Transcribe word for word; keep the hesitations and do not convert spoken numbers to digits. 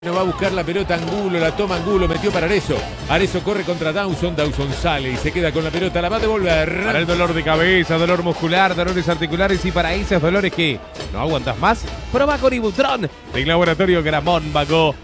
No va a buscar la pelota Angulo, la toma Angulo, metió para Arezzo. Arezzo corre contra Dawson, Dawson sale y se queda con la pelota, la va a devolver. Para el dolor de cabeza, dolor muscular, dolores articulares y para esos dolores que no aguantas más, proba con Ibutron del laboratorio Gramón Bagó.